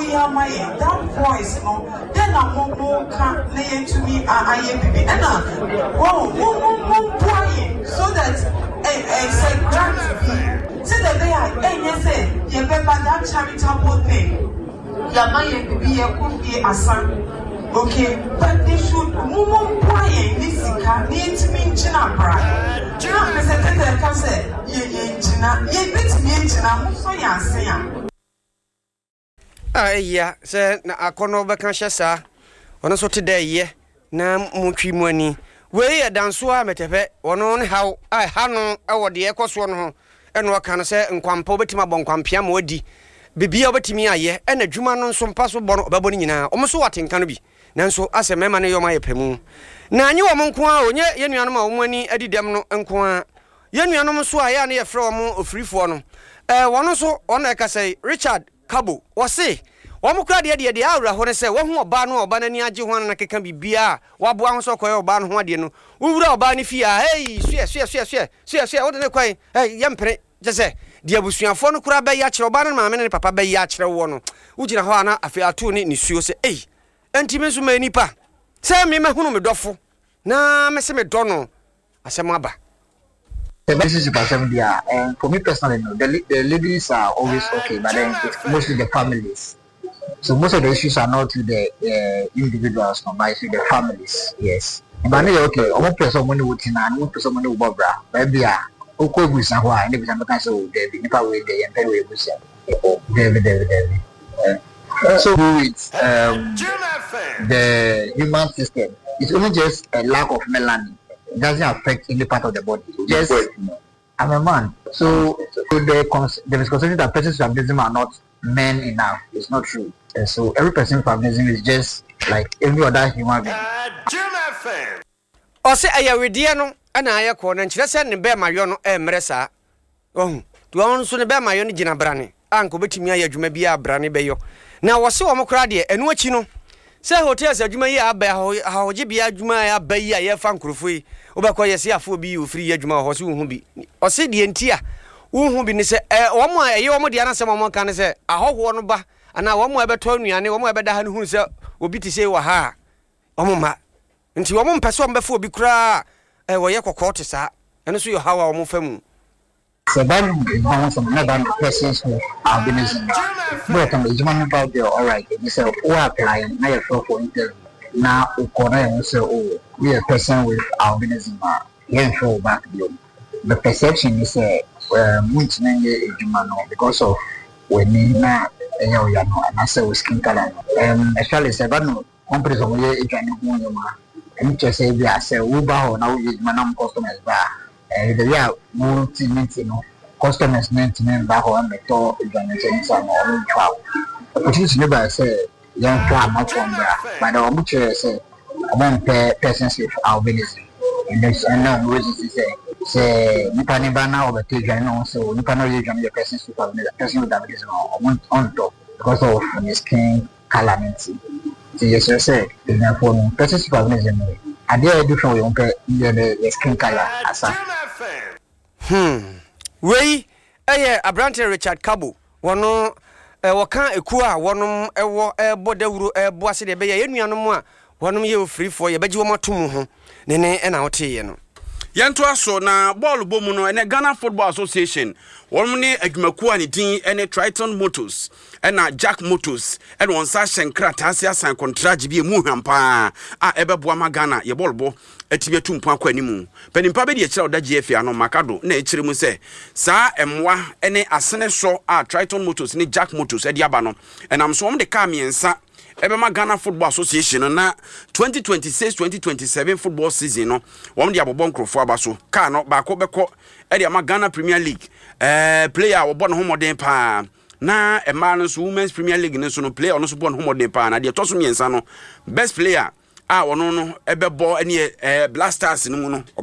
hear my that voice, no, then I'm more can't lay to me. I am and so that it's a grant to be. Say that they are, and yes, you remember that charitable thing. Your money be a could be a son. Okay, but they should move quiet. This need to be China brand. China presented the cancer. Ye bit me China, so ya say. Yeah, say na akono beka hyesa ono so today ye na mutwi mu ani we ya danso a metefe ono ne haw ai hanu ewo de ekoso no ho eno aka no se nkwampa obetima bonkwampia ma odi bibia obetimi aye ena dwuma no nso mpa so bɔ no obɛbɔ ni nyina omo so watenka no bi nanso ase mema ne yoma ye pemu na anyi wo nko a onye ye nuanom a wo ani adidem no nko a ye nuanom so a ya ne ye frɛ wo mo ofrifo no wono so ono eka sei Richard Kabo wose wamukra de awra ho ne se wo hu oba no oba nani agye ho na keka bibia waboa ho so koye oba no ho ade no wura oba ne fia hey sue wo de ne kwai hey yempre je se de abusuafo no kura ba ya kire oba no maame ne papa ba ya kire wo no ugina ho ana afi ato ne suo se hey enti me so ma nipa se me hunu me dofo na me se me do no asem aba. This is dia, and for me personally, no, the ladies are always okay, but then it's mostly the families. So most of the issues are not to the individuals, no, but to the families. Yes. But anyway, okay, I want person money with him, and want person money with Barbara. Maybe okay, we say why? Maybe some kind of David, if I wait there, and then we will say, David. So with the human system, it's only just a lack of melanin. It doesn't affect any part of the body. Yes, I'm a man. So the misconception that persons with albinism are not men enough is not true. And so every person with albinism is just like every other human being. O se ayawedie no ana ayekọ na nkyere se ne be mayo no emresa. Oh, to on so ne be mayo no gina brane. Anko betimi ayadwuma bi abrane beyo. Na wo se wo mokra de enu achi no. Se hotels adwuma yi aba ahoje bia adwuma ya ba yi aye fa nkrofo yi obekọ yesi afọ bi ofiri adwuma ho se hu bi o se de ntia hu bi ne se wo mo aye wo mo de anasem mo kan se ahoho no ba ana wo mo ebeto anuane wo mo ebeda ha no hu se obi ti se wa ha wo mo ma nti wo mo mpese wo mbefo obi kura wo ye kokọ te sa eno so yo hawa wo mo famu. So that is one from another persons with albinism. But I'm about there, all right. You say, applying, now you're for interview. Now, you say, oh, we are a person with albinism. You're for back there. The perception is because of when you know, and I say, skin color. Actually, say, but no, companies of and just say, I say, Uber, now you manam customers bar. The way multi-meeting, customers name back on the door, organizations and all travel. Which is never say, young crowd not from there, but the mutual say, among persons with albinism. And there's unknown reasons to say, Nipanibana or the Tijan, so Nipano, your persons with albinism on top because of the skin calamity. So, yes, I say, for persons with albinism. I dare different way the skin color as we Abrante Richard Kabo wono woka ekua wonom ewo bodawuro boase de be ye nuanom a wonom ye ofree for ye beji wo matom ho ne na wote ye no yento aso na ball bomu no ene Ghana Football Association wonom ne adwumaku ani din ene Triton Motors ena Jack Motors ene wonsa hyenkrata ase asan contract bi emu hwampa a ebeboa ma Ghana ye ballbo atibia tumpo akwa animu panimpa be de ekira oda GF ano makado na ekire mu se saa emwa ene asene so a Triton Motors ne Jack Motors edi aba no enam so om de ka miensa ebema Ghana Football Association na 2026-2027 football season no wom de abobon krofo abaso ka no ba ko beko edi ama Ghana Premier League player wo bon homoden pa na emma so Women's Premier League ne so no player no so bon homoden pa na de to so miensa no best player wono no ebebo ene Blasters no mu no